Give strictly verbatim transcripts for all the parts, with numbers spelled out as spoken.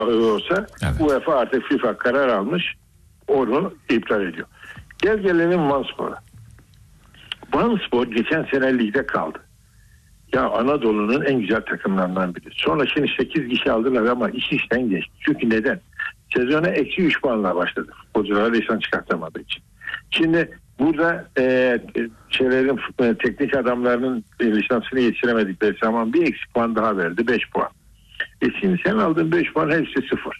olsa evet. UEFA artık FIFA karar almış, onu iptal ediyor. Gel gelelim Vanspor'a. Vanspor geçen sene ligde kaldı. Ya Anadolu'nun en güzel takımlarından biri. Sonra şimdi sekiz kişi aldılar ama iş işten geçti. Çünkü neden? Sezona eksi üç puanla başladı. Futbolculara lisan çıkartamadığı için. Şimdi burada e, şeylerin e, teknik adamlarının e, lisansını yetiştiremedikleri zaman bir eksik puan daha verdi. beş puan. E şimdi sen aldığın beş puan hepsi sıfır.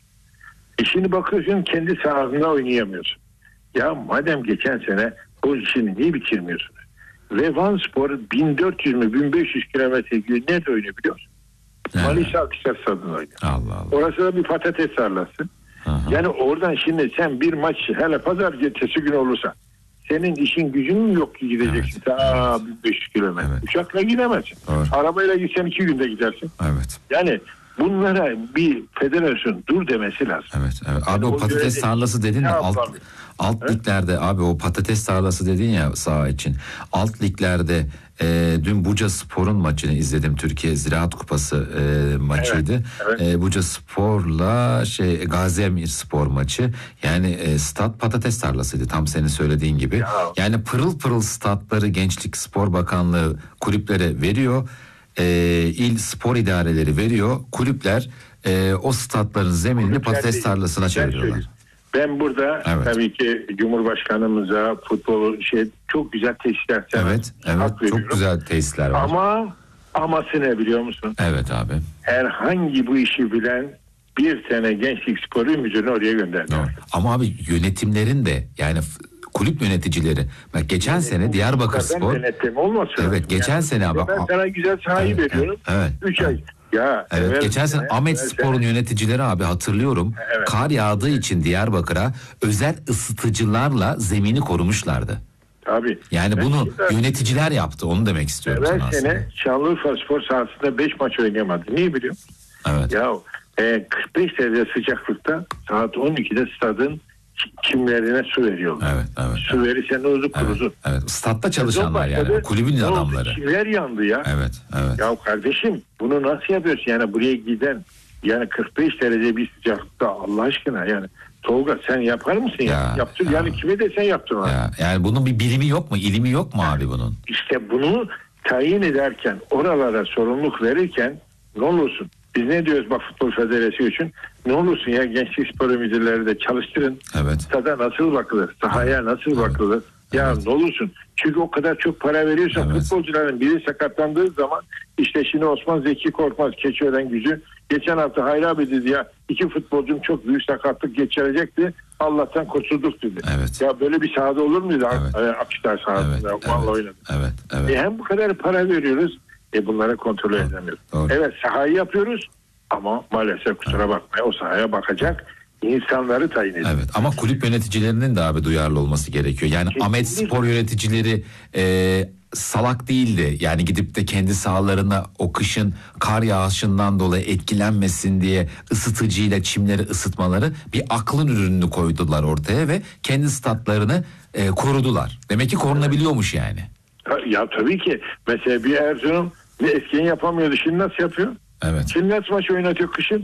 E şimdi bakıyorsun kendi sahasında oynayamıyorsun. Ya madem geçen sene o işini niye bitirmiyorsun? Ve Vanspor bin dört yüz mü bin beş yüz kilometre gidiyor. Nerede oynuyor biliyor musun? Evet. Manisa Akhisar Stadı'nda oynuyor. Allah Allah. Orası da bir patates tarlası. Yani oradan şimdi sen bir maç hele pazar gecesi gün olursa senin işin gücün mü yok ki gideceksin? Evet. Ta evet. bin beş yüz kilometre. Evet. Uçakla gidemezsin. Doğru. Arabayla gitsen iki günde gidersin. Evet. Yani bunlara bir federasyon dur demesi lazım. Evet, evet. Abi yani o patates tarlası dedin de alt, alt evet. liglerde abi o patates tarlası dedin ya saha için. Alt liglerde e, dün Buca Spor'un maçını izledim. Türkiye Ziraat Kupası e, maçıydı. Evet, evet. E, Buca Spor'la şey Gaziemir Spor maçı. Yani e, stat patates tarlasıydı tam senin söylediğin gibi. Ya. Yani pırıl pırıl statları Gençlik Spor Bakanlığı kulüplere veriyor. E, il spor idareleri veriyor. Kulüpler e, o statların zeminini Kulüpler patates değil, tarlasına çeviriyorlar. Ben burada evet. tabii ki Cumhurbaşkanımıza futbol şey çok güzel tesisler. Evet, evet çok güzel tesisler var. Ama aması ne biliyor musun? Evet abi. Herhangi bu işi bilen bir tane gençlik sporu müdürünü oraya gönderdiler. Ama abi yönetimlerin de yani kulüp yöneticileri. Bak geçen yönetim sene Diyarbakırspor. Yönetim olmasın. Evet geçen yani, sene abi. Ben sana güzel sahayı evet, veriyorum. Evet. üç evet. ay. Ya, evet, evet geçen sene Ahmet evet, Spor'un evet. yöneticileri abi hatırlıyorum. Evet. Kar yağdığı için Diyarbakır'a özel ısıtıcılarla zemini korumuşlardı. Tabii. Yani ben bunu de, yöneticiler yaptı. Onu demek istiyorum sana aslında. Ben sene Şanlıurfa Spor sahasında beş maç oynayamadı. Niye biliyor musun? Evet. Ya e, kırk beş derece sıcaklıkta saat on ikide stadın çimlerine su veriyorlar. Evet, evet. Su evet. verirsen ozu kurudu. Evet, evet. Statta çalışanlar yani. Kulübün adamları. Çimler yandı ya. Evet, evet. Ya kardeşim bunu nasıl yapıyorsun? Yani buraya giden yani kırk beş derece bir sıcaklıkta Allah aşkına yani Tolga sen yapar mısın ya? ya Yaptın ya. Yani kime de sen yaptın abi. Ya, yani bunun bir bilimi yok mu? İlimi yok mu abi bunun? İşte bunu tayin ederken oralara sorumluluk verirken ne olursun? Biz ne diyoruz bak Futbol Federasyonu için? Ne olursun ya gençlik spor müdürleri de çalıştırın. Evet. Stada nasıl bakılır? Sahaya evet. nasıl evet. bakılır? Ya evet. ne olursun? Çünkü o kadar çok para veriyorsan evet. futbolcuların biri sakatlandığı zaman işte şimdi Osman Zeki Korkmaz Keçiören Gücü geçen hafta Hayri abi dedi ya iki futbolcum çok büyük sakatlık geçirecekti. Allah'tan kurtulduk dedi. Evet. Ya böyle bir sahada olur muydu? Evet. Akhisar sahasında. Evet. Vallahi evet. oynadı. Evet. Evet. E hem bu kadar para veriyoruz. E bunları kontrol evet. edemiyoruz. Doğru. Evet sahayı yapıyoruz ama maalesef kusura evet. bakmayın o sahaya bakacak insanları tayin ediyor. Evet ama kulüp yöneticilerinin de abi duyarlı olması gerekiyor. Yani kesinlikle. Ahmet Spor yöneticileri e, salak değildi. Yani gidip de kendi sahalarına o kışın kar yağışından dolayı etkilenmesin diye ısıtıcıyla çimleri ısıtmaları bir aklın ürününü koydular ortaya ve kendi statlarını e, korudular. Demek ki korunabiliyormuş yani. Ya tabii ki mesela bir Erzurum eskiden yapamıyordu. Şimdi nasıl yapıyor? Evet. Şimdi nasıl maç oynatıyor kışın?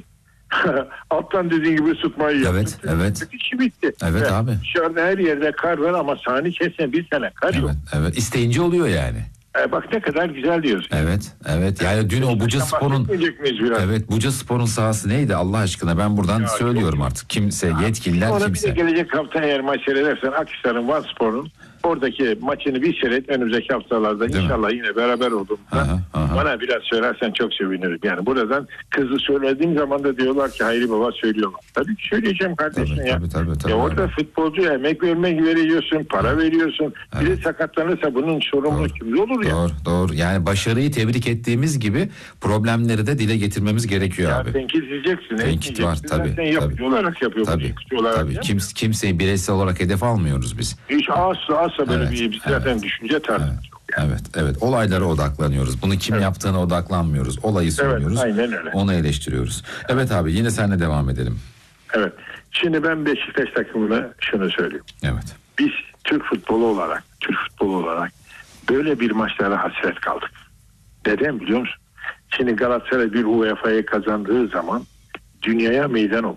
Alttan dediğin gibi ısıtmayı yaptı. Evet, evet. İşi bitti. Evet ve abi. Dışarıda her yerde kar var ama sahne içerisinde bir sene kar evet, yok. Evet, isteyince oluyor yani. E bak ne kadar güzel diyorsun. Evet, evet. Yani dün o Buca Spor'un Evet, Buca Spor'un sahası neydi Allah aşkına? Ben buradan ya, söylüyorum artık. Kimse, ya, yetkililer sonra kimse. Bir de gelecek hafta eğer maç seyredersen Akhisar'ın Vanspor'un oradaki maçını bir seyret önümüzdeki haftalarda değil inşallah mi? Yine beraber olduğumuzda aha, aha. bana biraz söylersen çok sevinirim. Yani buradan kızı söylediğim zaman da diyorlar ki Hayri Baba söylüyorlar. Tabii ki söyleyeceğim kardeşim tabii, ya. Tabii, tabii, tabii, ya orada öyle. Futbolcuya emek vermek veriyorsun, para evet. veriyorsun. Evet. Biri sakatlanırsa bunun sorumluluğu kimde olur ya? Doğru, doğru. Yani başarıyı tebrik ettiğimiz gibi problemleri de dile getirmemiz gerekiyor ya abi. Tenkit edeceksin. Tenkit var tabii. Sen yapıcı olarak yapıyor. Tabii, tabii. Kimse, kimseyi bireysel olarak hedef almıyoruz biz. Hiç asla asla böyle evet, bir biz zaten evet, düşünce tarzımız evet, yok. Yani. Evet, evet. Olaylara odaklanıyoruz. Bunu kim evet. yaptığına odaklanmıyoruz. Olayı söylüyoruz. Evet, aynen öyle. Onu eleştiriyoruz. Evet, evet abi yine seninle devam edelim. Evet. Şimdi ben Beşiktaş takımına şunu söyleyeyim. Evet. Biz Türk futbolu olarak, Türk futbolu olarak böyle bir maçlara hasret kaldık. Neden biliyor musun? Şimdi Galatasaray bir U E Fa'yı kazandığı zaman dünyaya meydan okuyor.